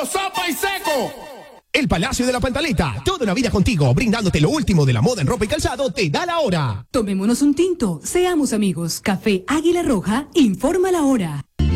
sopa y seco. El Palacio de la Pantaleta, toda una vida contigo, brindándote lo último de la moda en ropa y calzado, te da la hora. Tomémonos un tinto, seamos amigos. Café Águila Roja, informa la hora.